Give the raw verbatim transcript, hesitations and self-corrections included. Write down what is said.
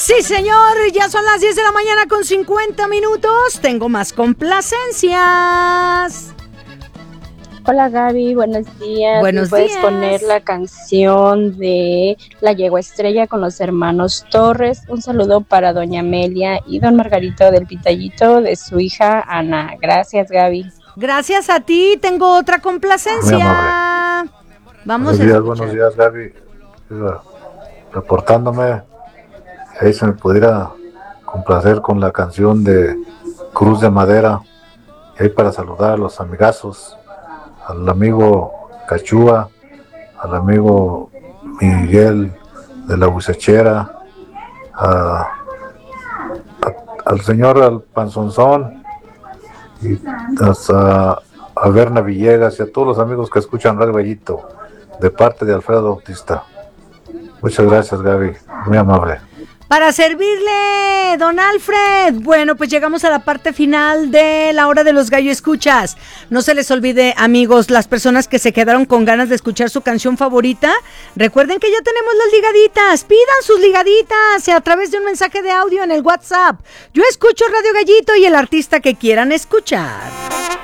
Sí, señor, ya son las diez de la mañana con cincuenta minutos. Tengo más complacencias. Hola Gaby, buenos días. Buenos ¿Puedes días. poner la canción de La Yegua Estrella con los hermanos Torres? Un saludo para doña Amelia y don Margarito del Pitallito de su hija Ana. Gracias, Gaby. Gracias a ti, tengo otra complacencia. Muy amable. Vamos buenos a días, escuchar. buenos días, Gaby. Iba reportándome, ahí se me pudiera complacer con la canción de Cruz de Madera, y ahí para saludar a los amigazos, al amigo Cachúa, al amigo Miguel de la Bucechera, a, a, al señor al Panzonzón, y hasta a Berna Villegas y a todos los amigos que escuchan Radio Gallito, de parte de Alfredo Bautista. Muchas gracias, Gaby, muy amable. Para servirle, don Alfred. Bueno, pues llegamos a la parte final de la hora de los gallo escuchas. No se les olvide, amigos, las personas que se quedaron con ganas de escuchar su canción favorita, recuerden que ya tenemos las ligaditas. Pidan sus ligaditas a través de un mensaje de audio en el WhatsApp. Yo escucho Radio Gallito y el artista que quieran escuchar.